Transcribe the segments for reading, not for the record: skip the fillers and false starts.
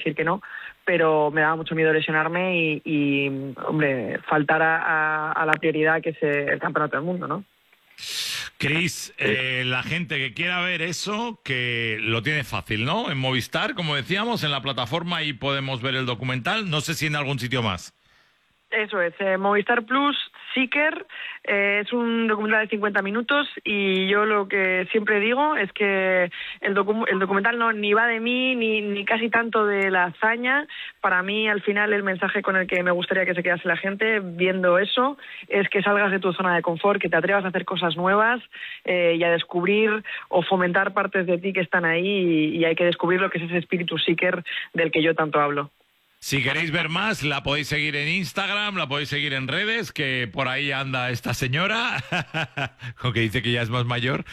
decir que no, pero me daba mucho miedo lesionarme y hombre, faltar a la prioridad que es el campeonato del mundo, ¿no? Cris, la gente que quiera ver eso, que lo tiene fácil, ¿no? En Movistar, como decíamos, en la plataforma, ahí podemos ver el documental. No sé si en algún sitio más. Eso es, Movistar Plus, Seeker, es un documental de 50 minutos y yo lo que siempre digo es que el documental no ni va de mí ni casi tanto de la hazaña. Para mí, al final, el mensaje con el que me gustaría que se quedase la gente viendo eso es que salgas de tu zona de confort, que te atrevas a hacer cosas nuevas y a descubrir o fomentar partes de ti que están ahí y hay que descubrir lo que es ese espíritu Seeker del que yo tanto hablo. Si queréis ver más, la podéis seguir en Instagram, la podéis seguir en redes, que por ahí anda esta señora, aunque dice que ya es más mayor.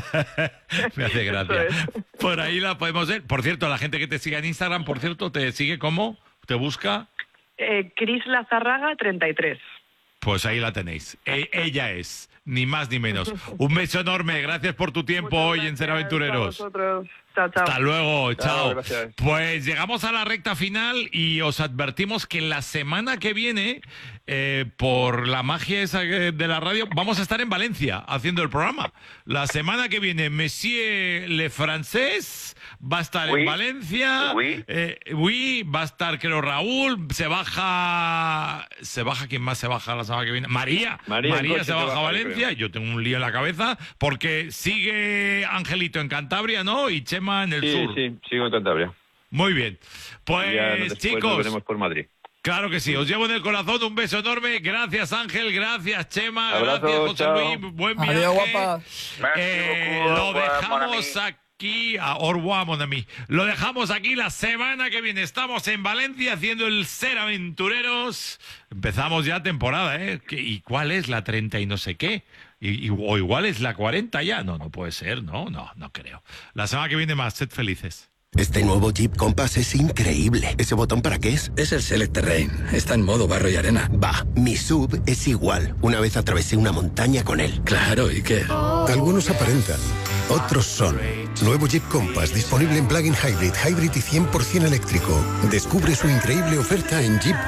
Me hace gracia. Por ahí la podemos ver. Por cierto, la gente que te sigue en Instagram, por cierto, ¿te sigue cómo? ¿Te busca? Cris Lazarraga 33. Pues ahí la tenéis. Ella es, ni más ni menos. Un beso enorme. Gracias por tu tiempo hoy en Ser Aventureros. Chao, chao. Hasta luego, chao. Gracias. Pues llegamos a la recta final y os advertimos que la semana que viene, por la magia esa de la radio, vamos a estar en Valencia haciendo el programa. La semana que viene, Monsieur Le Francés va a estar en Valencia. Oui, va a estar, creo, Raúl. Se baja, ¿quién más se baja la semana que viene? María se baja a Valencia. Yo tengo un lío en la cabeza porque sigue Angelito en Cantabria, ¿no? Y Chema en el sur. Sí, sigo en Cantabria. Muy bien. Pues, chicos, nos veremos por Madrid. Claro que sí, os llevo en el corazón, un beso enorme. Gracias, Ángel, gracias, Chema, Abrazo, gracias, José chao. Luis, buen viaje. Adiós, guapa. Lo dejamos aquí, au revoir, mon ami. Lo dejamos aquí la semana que viene. Estamos en Valencia haciendo el Ser Aventureros. Empezamos ya temporada, ¿eh? ¿Y cuál es la 30 y no sé qué? O igual es la 40 ya. No puede ser, no creo. La semana que viene más, sed felices. Este nuevo Jeep Compass es increíble. ¿Ese botón para qué es? Es el Select Terrain. Está en modo barro y arena. Va, mi SUV es igual. Una vez atravesé una montaña con él. Claro, ¿y qué? Algunos aparentan, otros son. Nuevo Jeep Compass disponible en plug-in hybrid y 100% eléctrico. Descubre su increíble oferta en Jeep